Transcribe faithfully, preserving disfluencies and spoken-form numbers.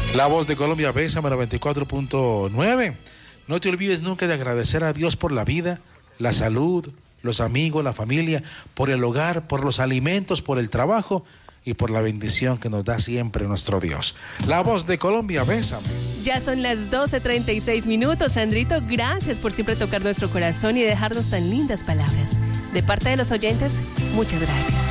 La Voz de Colombia, Bésame noventa y cuatro punto nueve. No te olvides nunca de agradecer a Dios por la vida, la salud, los amigos, la familia, por el hogar, por los alimentos, por el trabajo y por la bendición que nos da siempre nuestro Dios. La Voz de Colombia, Bésame. Ya son las doce treinta y seis minutos. Sandrito, gracias por siempre tocar nuestro corazón y dejarnos tan lindas palabras. De parte de los oyentes, muchas gracias.